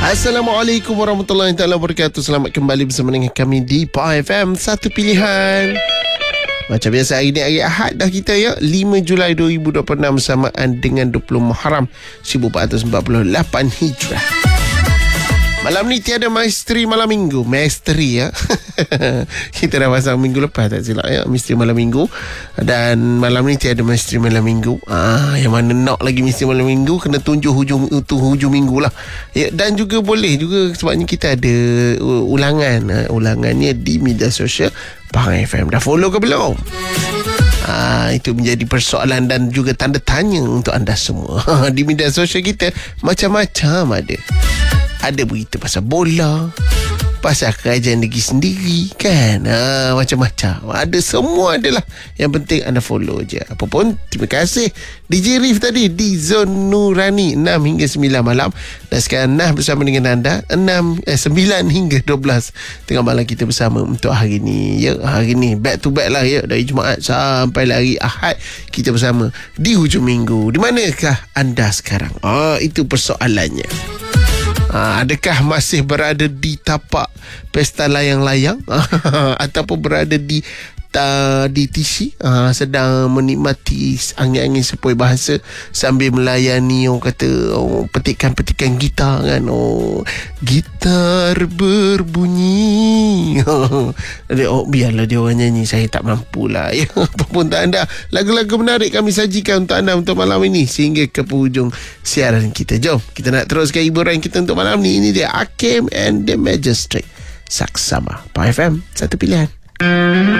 Assalamualaikum warahmatullahi wabarakatuh. Selamat kembali bersama dengan kami di PAH FM, satu pilihan. Macam biasa, hari ni hari Ahad dah kita ya, 5 Julai 2026 bersamaan dengan 20 Muharram 1448 Hijrah. Malam ni tiada misteri malam minggu. Misteri ya. Kita dah pasang minggu lepas tak silap ya, misteri malam minggu. Dan malam ni tiada misteri malam minggu. Yang mana nak lagi misteri malam minggu, kena tunjuk hujung minggu lah ya. Dan juga boleh juga sebabnya kita ada ulangan. Ulangannya di media sosial PAH FM. Dah follow ke belum? Itu menjadi persoalan dan juga tanda tanya untuk anda semua. Di media sosial kita macam-macam ada. Ada berita pasal bola, pasal kerajaan negeri sendiri kan, macam-macam ada, semua adalah. Yang penting anda follow je. Apa pun, terima kasih DJ Rif tadi di Zon Nurani 6 hingga 9 malam. Dan sekarang Nah bersama dengan anda 9 hingga 12 tengah malam kita bersama untuk hari ni ya. Hari ni back to back lah ya, dari Jumaat sampai hari Ahad kita bersama di hujung minggu. Di manakah anda sekarang? Itu persoalannya. Adakah masih berada di tapak pesta layang-layang ataupun berada di TC, sedang menikmati angin-angin sepoi bahasa sambil melayani orang kata petikan-petikan gitar kan. Gitar berbunyi. Biarlah dia orang nyanyi, saya tak mampulah ya. Apapun tak anda, lagu-lagu menarik kami sajikan untuk anda untuk malam ini sehingga ke penghujung siaran kita. Jom kita nak teruskan hiburan kita untuk malam ni. Ini dia Hakim and the Magistrate, Saksama. PAH FM, satu pilihan.